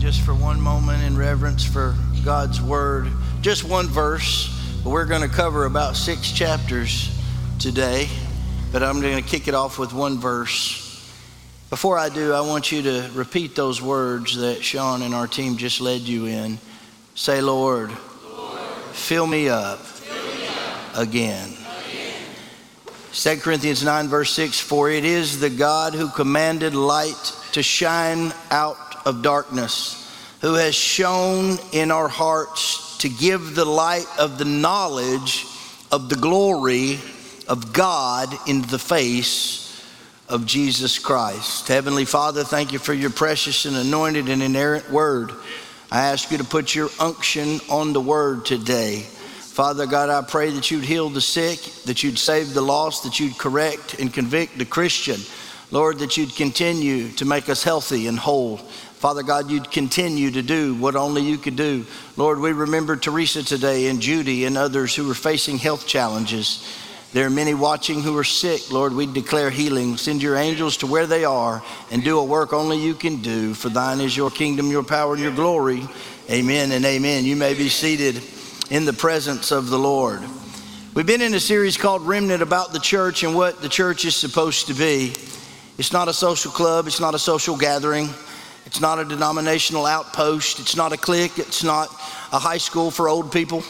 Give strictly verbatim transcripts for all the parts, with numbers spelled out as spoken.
just for one moment in reverence for God's word. Just one verse, but we're going to cover about six chapters today, but I'm going to kick it off with one verse. Before I do, I want you to repeat those words that Sean and our team just led you in. Say, Lord, Lord fill me up, fill me up again. again. Second Corinthians nine verse six, for it is the God who commanded light to shine out of darkness, who has shone in our hearts to give the light of the knowledge of the glory of God in the face of Jesus Christ. Heavenly Father, thank you for your precious and anointed and inerrant word. I ask you to put your unction on the word today. Father God, I pray that you'd heal the sick, that you'd save the lost, that you'd correct and convict the Christian. Lord, that you'd continue to make us healthy and whole. Father God, you'd continue to do what only you could do. Lord, we remember Teresa today and Judy and others who are facing health challenges. There are many watching who are sick. Lord, we declare healing. Send your angels to where they are and do a work only you can do. For thine is your kingdom, your power, and your glory. Amen and amen. You may be seated in the presence of the Lord. We've been in a series called Remnant about the church and what the church is supposed to be. It's not a social club. It's not a social gathering. It's not a denominational outpost. It's not a clique. It's not a high school for old people.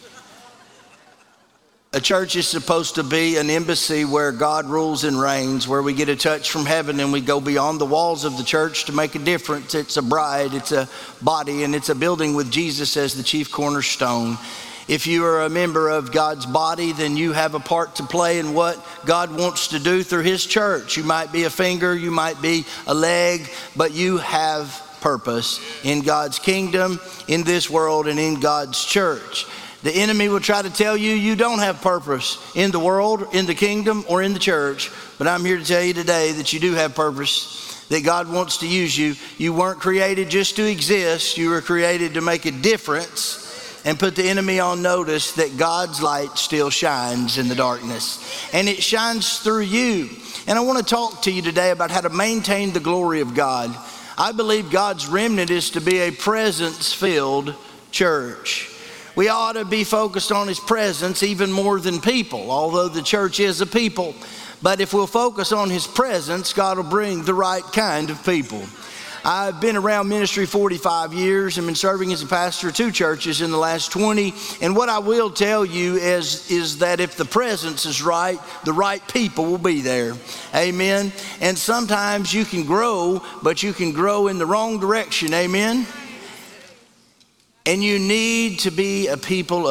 A church is supposed to be an embassy where God rules and reigns, where we get a touch from heaven and we go beyond the walls of the church to make a difference. It's a bride, it's a body, and it's a building with Jesus as the chief cornerstone. If you are a member of God's body, then you have a part to play in what God wants to do through his church. You might be a finger, you might be a leg, but you have purpose in God's kingdom, in this world, and in God's church. The enemy will try to tell you you don't have purpose in the world, in the kingdom, or in the church. But I'm here to tell you today that you do have purpose, that God wants to use you. You weren't created just to exist. You were created to make a difference and put the enemy on notice that God's light still shines in the darkness. And it shines through you. And I want to talk to you today about how to maintain the glory of God. I believe God's remnant is to be a presence-filled church. We ought to be focused on his presence even more than people, although the church is a people. But if we'll focus on his presence, God will bring the right kind of people. I've been around ministry forty-five years and been serving as a pastor of two churches in the last twenty. And what I will tell you is, is that if the presence is right, the right people will be there. Amen. And sometimes you can grow, but you can grow in the wrong direction. Amen. And you need to be a people